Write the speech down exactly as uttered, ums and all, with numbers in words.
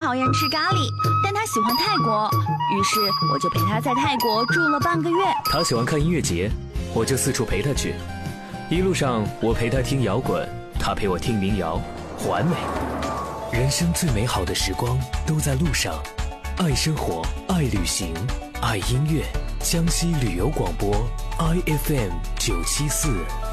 讨厌吃咖喱，但他喜欢泰国，于是我就陪他在泰国住了半个月。 他喜欢看音乐节，我就四处陪他去。一路上我陪他听摇滚，他陪我听民谣，完美。人生最美好的时光都在路上，爱生活，爱旅行，爱音乐。江西旅游广播 I F M 九七四。